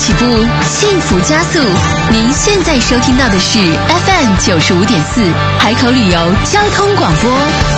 起步，幸福加速。您现在收听到的是 FM 95.4海口旅游交通广播。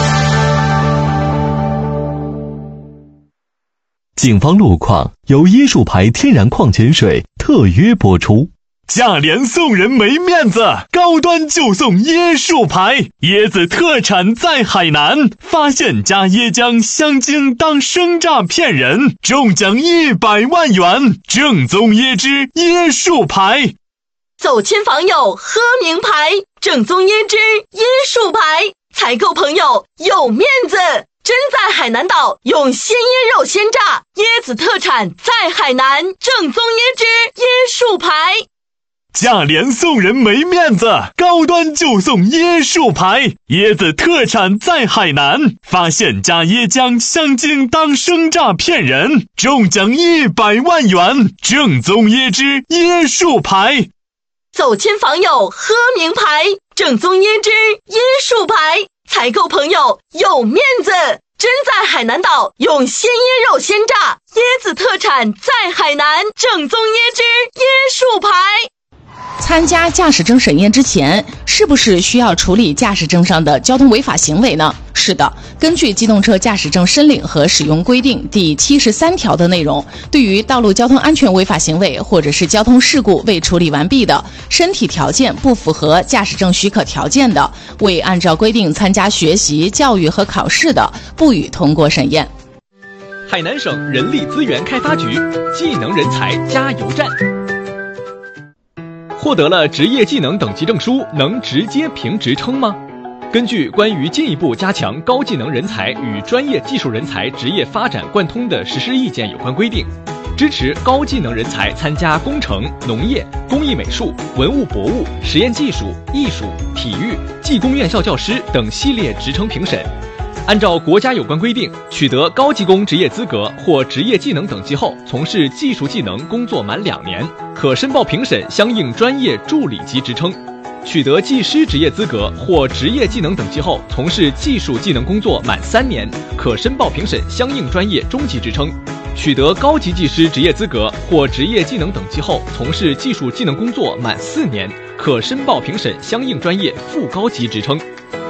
警方路况由椰树牌天然矿泉水特约播出。价廉送人没面子，高端就送椰树牌，椰子特产在海南，发现加椰浆香精当生榨骗人，中奖100万元，正宗椰汁椰树牌。 走亲访友喝名牌，正宗椰汁椰树牌，采购朋友有面子。真在海南岛用鲜椰肉鲜榨，椰子特产在海南，正宗椰汁椰树牌。 价廉送人没面子，高端就送椰树牌，椰子特产在海南，发现加椰浆香精当生榨骗人，中奖100万元，正宗椰汁椰树牌。 走亲访友喝名牌，正宗椰汁椰树牌，采购朋友有面子。真在海南岛用鲜椰肉鲜榨，椰子特产在海南，正宗椰汁椰树牌。 参加驾驶证审验之前，是不是需要处理驾驶证上的交通违法行为呢？是的，根据机动车驾驶证申领和使用规定第73条的内容，对于道路交通安全违法行为或者是交通事故未处理完毕的，身体条件不符合驾驶证许可条件的，未按照规定参加学习、教育和考试的，不予通过审验。 海南省人力资源开发局技能人才加油站。获得了职业技能等级证书，能直接评职称吗？根据关于进一步加强高技能人才与专业技术人才职业发展贯通的实施意见有关规定，支持高技能人才参加工程、农业、工艺美术、文物博物、实验技术、艺术、体育、技工院校教师等系列职称评审。按照国家有关规定，取得高技工职业资格或职业技能等级后，从事技术技能工作满2年，可申报评审相应专业助理级职称；取得技师职业资格或职业技能等级后，从事技术技能工作满3年，可申报评审相应专业中级职称；取得高级技师职业资格或职业技能等级后，从事技术技能工作满4年，可申报评审相应专业副高级职称。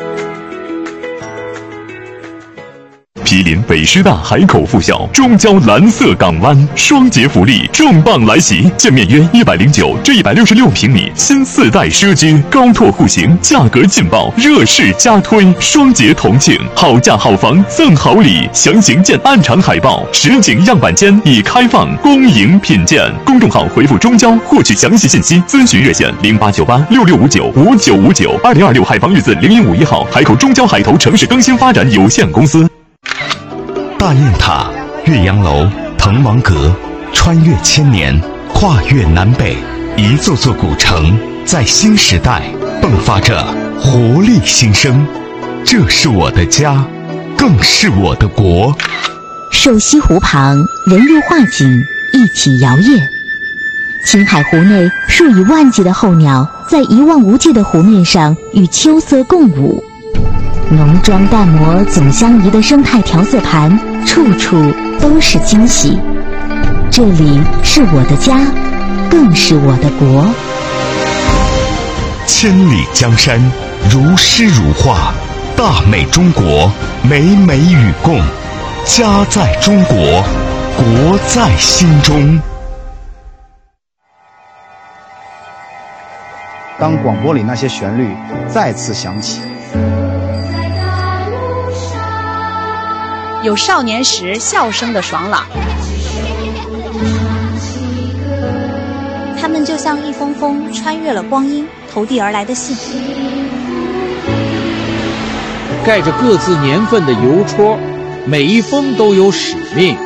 毗邻北师大海口附校，中交蓝色港湾，双节福利重磅来袭，建面约109至166平米新4代奢居，高拓户型，价格劲爆，热势加推，双节同庆，好价好房赠好礼，详情见暗场海报。实景样板间已开放，恭迎品鉴。公众号回复中交获取详细信息，咨询热线089866595959，2026海防日子0151号，海口中交海投城市更新发展有限公司。 大雁塔、岳阳楼、滕王阁，穿越千年，跨越南北，一座座古城在新时代迸发着活力新生。这是我的家，更是我的国。 瘦西湖旁，人如画景，一起摇曳。青海湖内数以万计的候鸟，在一望无际的湖面上与秋色共舞。浓妆淡抹总相宜的生态调色盘，处处都是惊喜。这里是我的家，更是我的国。 千里江山如诗如画，大美中国，美美与共。家在中国，国在心中。 当广播里那些旋律再次响起， 有少年时笑声的爽朗， 他们就像一封封穿越了光阴投递而来的信， 盖着各自年份的邮戳，每一封都有使命，